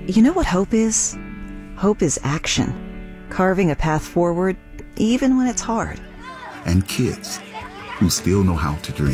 You know what hope is? Hope is action. Carving a path forward, even when it's hard. And kids who still know how to dream.